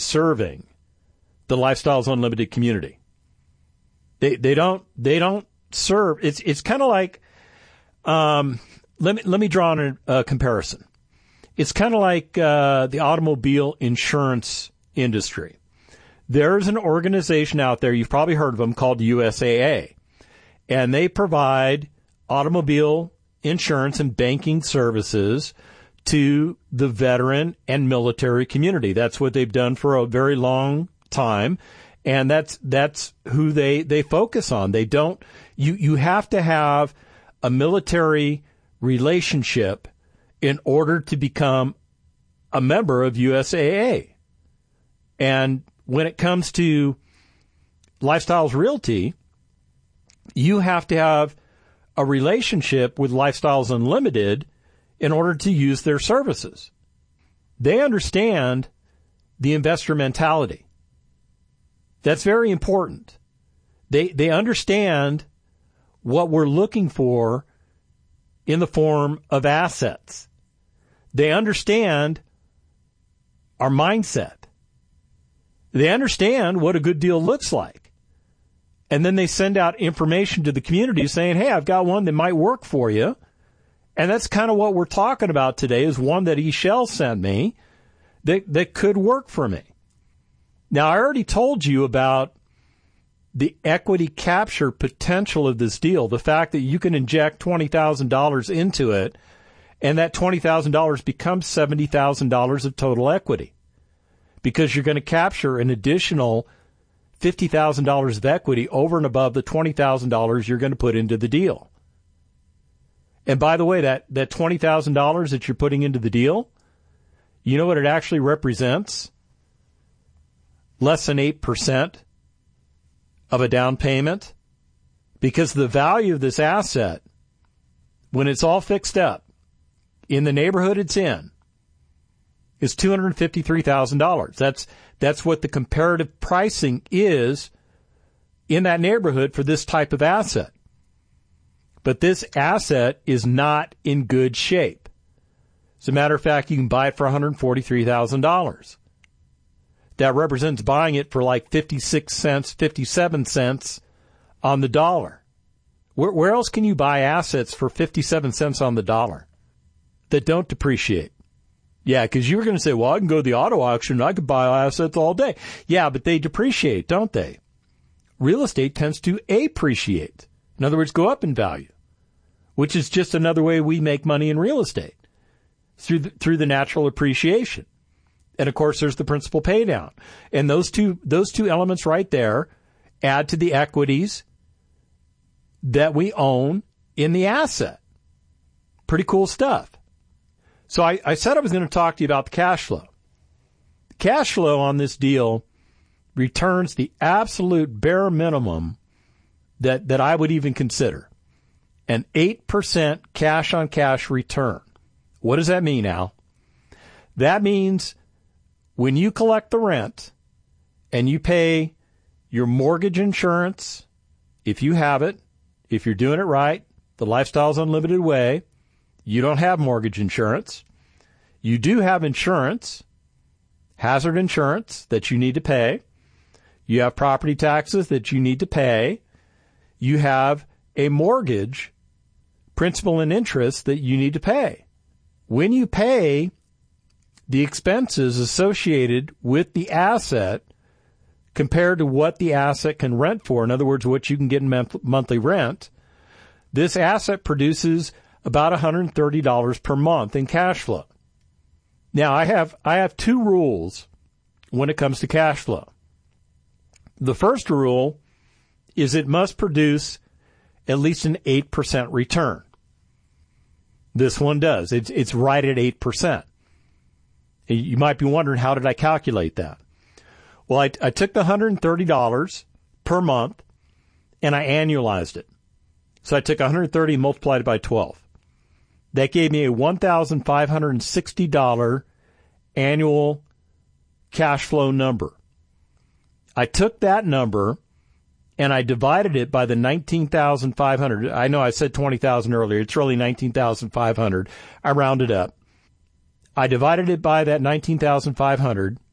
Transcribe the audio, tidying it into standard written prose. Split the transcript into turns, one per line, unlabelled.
serving the Lifestyles Unlimited community. They don't serve. It's kind of like, let me draw on a comparison. It's kind of like the automobile insurance industry. There's an organization out there, you've probably heard of them, called USAA, and they provide automobile insurance and banking services to the veteran and military community. That's what they've done for a very long time, and that's who they focus on. They don't. You have to have a military relationship in order to become a member of USAA. And when it comes to Lifestyles Realty, you have to have a relationship with Lifestyles Unlimited in order to use their services. They understand the investor mentality. That's very important. They understand what we're looking for in the form of assets. They understand our mindset. They understand what a good deal looks like. And then they send out information to the community saying, hey, I've got one that might work for you. And that's kind of what we're talking about today, is one that Eshell sent me that could work for me. Now, I already told you about the equity capture potential of this deal, the fact that you can inject $20,000 into it, and that $20,000 becomes $70,000 of total equity, because you're going to capture an additional $50,000 of equity over and above the $20,000 you're going to put into the deal. And by the way, that $20,000 that you're putting into the deal, you know what it actually represents? Less than 8% of a down payment, because the value of this asset, when it's all fixed up in the neighborhood it's in, is $253,000. That's what the comparative pricing is in that neighborhood for this type of asset. But this asset is not in good shape. As a matter of fact, you can buy it for $143,000. That represents buying it for like 56 cents, 57 cents on the dollar. Where else can you buy assets for 57 cents on the dollar that don't depreciate? Yeah, because you were going to say, well, I can go to the auto auction and I could buy assets all day. Yeah, but they depreciate, don't they? Real estate tends to appreciate. In other words, go up in value, which is just another way we make money in real estate, through the natural appreciation. And of course, there's the principal pay down. And those two elements right there add to the equities that we own in the asset. Pretty cool stuff. So I said I was going to talk to you about the cash flow. The cash flow on this deal returns the absolute bare minimum that I would even consider. An 8% cash-on-cash return. What does that mean, Al? That means when you collect the rent and you pay your mortgage insurance, if you have it, if you're doing it right, the Lifestyles Unlimited way, you don't have mortgage insurance. You do have insurance, hazard insurance that you need to pay. You have property taxes that you need to pay. You have a mortgage, principal and interest that you need to pay. When you pay the expenses associated with the asset compared to what the asset can rent for, in other words, what you can get in monthly rent, this asset produces about $130 per month in cash flow. Now, I have two rules when it comes to cash flow. The first rule is it must produce at least an 8% return. This one does. It's right at 8%. You might be wondering, how did I calculate that? Well, I took the $130 per month and I annualized it. So I took 130 and multiplied it by 12. That gave me a $1,560 annual cash flow number. I took that number and I divided it by the 19,500. I know I said 20,000 earlier. It's really 19,500. I rounded up. I divided it by that 19,500,